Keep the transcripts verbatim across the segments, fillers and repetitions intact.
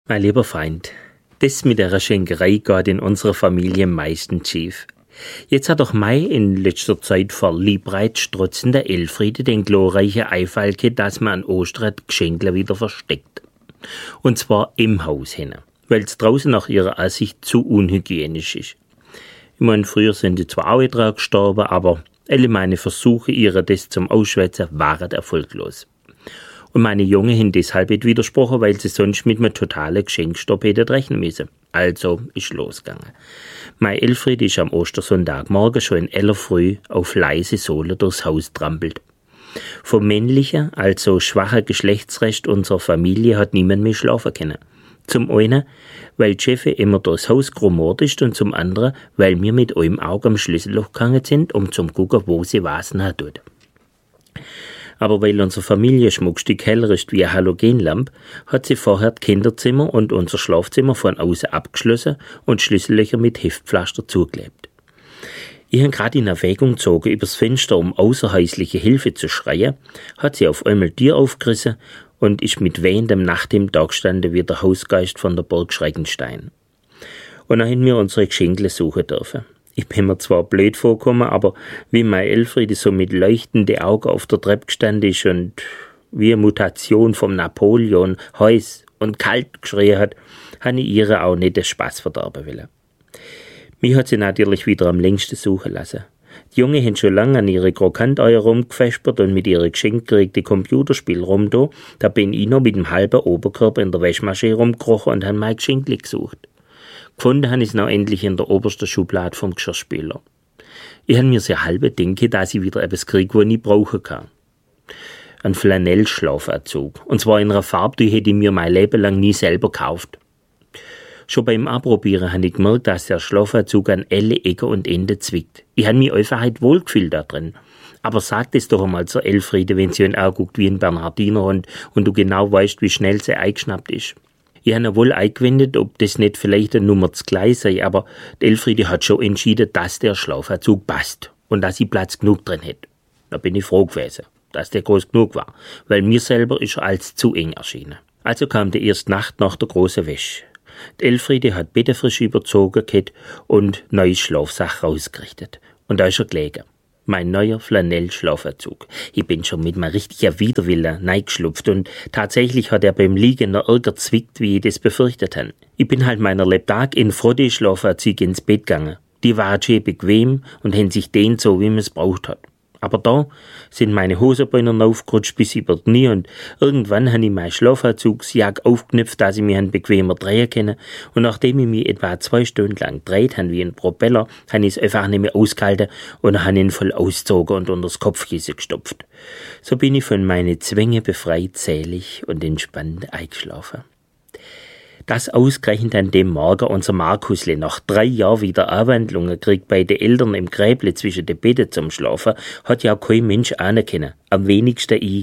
Mein lieber Freund, das mit der Schenkerei geht in unserer Familie meistens schief. Jetzt hat doch Mai in letzter Zeit vor liebreizstrotzender Elfriede den glorreichen Einfall gehabt, dass man an Ostern Geschenkle wieder versteckt. Und zwar im Haus hin, weil es draußen nach ihrer Ansicht zu unhygienisch ist. Ich meine, früher sind die zwar auch dran gestorben, aber alle meine Versuche, ihre das zum Ausschwätzen, waren erfolglos. Und meine Jungen haben deshalb nicht widersprochen, weil sie sonst mit einem totalen Geschenkstopp hätten rechnen müssen. Also ist losgegangen. Meine Elfriede ist am Ostersonntagmorgen schon in aller Früh auf leise Sohle durchs Haus trampelt. Vom männlichen, also schwachen Geschlechtsrest unserer Familie hat niemand mehr schlafen können. Zum einen, weil die Chefin immer durchs Haus grumort ist und zum anderen, weil wir mit einem Auge am Schlüsselloch gegangen sind, um zu gucken, wo sie was hat tut. Aber weil unser Familienschmuckstück heller ist wie eine Halogenlampe, hat sie vorher das Kinderzimmer und unser Schlafzimmer von außen abgeschlossen und Schlüssellöcher mit Heftpflaster zugeklebt. Ich habe gerade in Erwägung gezogen, übers Fenster, um außerhäusliche Hilfe zu schreien, hat sie auf einmal die Tür aufgerissen und ist mit wehendem Nachthemd da gestanden wie der Hausgeist von der Burg Schreckenstein. Und dann haben wir unsere Geschenkle suchen dürfen. Ich bin mir zwar blöd vorgekommen, aber wie meine Elfriede so mit leuchtenden Augen auf der Treppe gestanden ist und wie eine Mutation vom Napoleon heiß und kalt geschrien hat, habe ich ihr auch nicht den Spaß verderben wollen. Mich hat sie natürlich wieder am längsten suchen lassen. Die Jungen haben schon lange an ihre Krokanteier rumgefespert und mit ihren geschenkgerichten Computerspielen rum da. Da bin ich noch mit dem halben Oberkörper in der Waschmaschine rumgekrochen und habe mein Geschenkli gesucht. Gefunden habe ich es noch endlich in der obersten Schublade vom Geschirrspüler. Ich habe mir sehr halbe denke, dass ich wieder etwas kriege, was ich brauchen kann. Ein Flanellschlafanzug. Und zwar in einer Farbe, die hätte ich mir mein Leben lang nie selber gekauft. Schon beim Anprobieren habe ich gemerkt, dass der Schlafanzug an alle Ecken und Enden zwickt. Ich habe mich einfach halt wohlgefühlt da drin. Aber sag das doch einmal zur Elfriede, wenn sie anguckt wie ein Bernhardinerhund und du genau weißt, wie schnell sie eingeschnappt ist. Ich habe wohl eingewendet, ob das nicht vielleicht eine Nummer zu klein sei, aber die Elfriede hat schon entschieden, dass der Schlafanzug passt und dass sie Platz genug drin hat. Da bin ich froh gewesen, dass der groß genug war, weil mir selber ist er als zu eng erschienen. Also kam die erste Nacht nach der großen Wäsche. Die Elfriede hat bettefrisch überzogen gehabt und neues Schlafsack rausgerichtet. Und da ist er gelegen. Mein neuer Flanell-Schlafanzug. Ich bin schon mit einem richtigen Widerwillen reingeschlupft und tatsächlich hat er beim Liegen noch ärger zwickt, wie ich das befürchtet habe. Ich bin halt meiner Lebtag in Frodde-Schlafanzug ins Bett gegangen. Die waren schön bequem und haben sich dehnt so, wie man es braucht hat. Aber da sind meine Hosenbeine aufgerutscht bis über die Knie und irgendwann habe ich meinen Schlafanzugsjacke aufgeknüpft, dass ich mich bequemer drehen kann. Und nachdem ich mich etwa zwei Stunden lang gedreht habe wie ein Propeller, habe ich es einfach nicht mehr ausgehalten und habe ihn voll ausgezogen und unter das Kopfkissen gestopft. So bin ich von meinen Zwängen befreit, selig und entspannt eingeschlafen. Dass ausgerechnet an dem Morgen unser Markusle nach drei Jahren wieder Anwandlungen kriegt bei den Eltern im Gräble zwischen den Betten zum Schlafen, hat ja kein Mensch ahnen können, am wenigsten ich.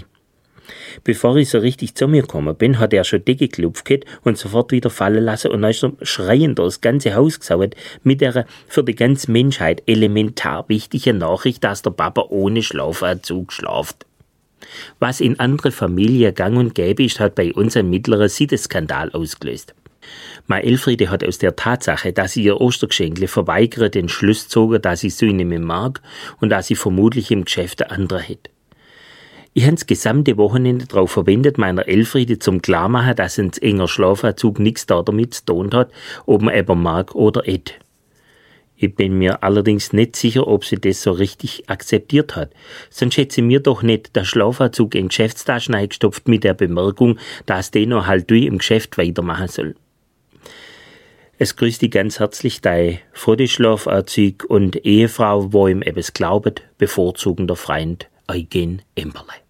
Bevor ich so richtig zu mir gekommen bin, hat er schon Decke geklopft und sofort wieder fallen lassen und dann ist er schreiend durchs ganze Haus gesaut mit der für die ganze Menschheit elementar wichtigen Nachricht, dass der Papa ohne Schlafanzug schlaft. Was in andere Familien gang und gäbe ist, hat bei uns einen mittleren Sitteskandal ausgelöst. Meine Elfriede hat aus der Tatsache, dass sie ihr Ostergeschenkle verweigert, den Schluss gezogen, dass sie so nicht mehr mag und dass sie vermutlich im Geschäft eine andere hätte. Ich habe das gesamte Wochenende darauf verwendet, meiner Elfriede zum klarmachen, dass ein enger Schlafanzug nichts damit zu tun hat, ob man eben mag oder nicht. Ich bin mir allerdings nicht sicher, ob sie das so richtig akzeptiert hat. Sonst hätte sie mir doch nicht der Schlafanzug in Geschäftstaschen eingestopft mit der Bemerkung, dass der noch halt durch im Geschäft weitermachen soll. Es grüßt dich ganz herzlich dein Frodde-Schlafanzug und Ehefrau, wo ihm etwas glaubet, bevorzugender Freund Eugen Emberle.